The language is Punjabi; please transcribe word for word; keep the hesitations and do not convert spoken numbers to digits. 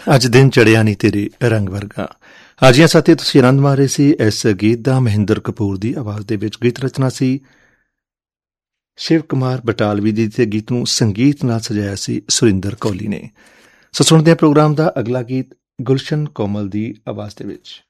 ਅੱਜ ਦਿਨ ਚੜਿਆ ਨਹੀਂ ਤੇਰੇ ਰੰਗ ਵਰਗਾ। ਹਾਜੀਆਂ ਸਾਥੀ, ਤੁਸੀਂ ਆਨੰਦ ਮਾਣ ਰਹੇ ਸੀ ਇਸ ਗੀਤ ਦਾ। ਮਹਿੰਦਰ ਕਪੂਰ ਦੀ ਆਵਾਜ਼ ਦੇ ਵਿੱਚ ਗੀਤ ਰਚਨਾ ਸੀ ਸ਼ਿਵ ਕੁਮਾਰ ਬਟਾਲਵੀ ਦੀ, ਤੇ ਗੀਤ ਨੂੰ ਸੰਗੀਤ ਨਾਲ ਸਜਾਇਆ ਸੀ ਸੁਰਿੰਦਰ ਕੋਹਲੀ ਨੇ। ਸੋ ਸੁਣਦੇ ਹਾਂ ਪ੍ਰੋਗਰਾਮ ਦਾ ਅਗਲਾ ਗੀਤ ਗੁਲਸ਼ਨ ਕੋਮਲ ਦੀ ਆਵਾਜ਼ ਦੇ ਵਿੱਚ।